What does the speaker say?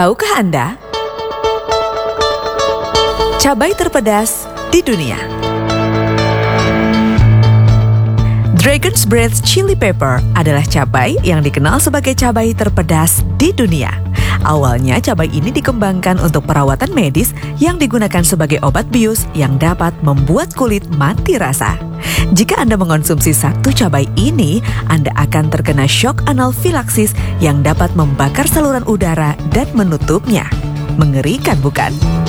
Tahukah Anda? Cabai terpedas di dunia. Dragon's Breath Chili Pepper adalah cabai yang dikenal sebagai cabai terpedas di dunia. Awalnya cabai ini dikembangkan untuk perawatan medis yang digunakan sebagai obat bius yang dapat membuat kulit mati rasa. Jika Anda mengonsumsi satu cabai ini, Anda akan terkena shock anafilaksis yang dapat membakar saluran udara dan menutupnya. Mengerikan bukan?